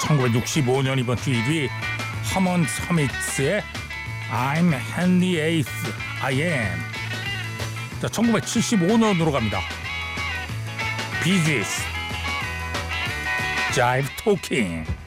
1965년 이번 주 1위 하먼 스미스의 I'm Henry Eighth I Am. 자, 1975년으로 갑니다. 비지스 Jive Talking.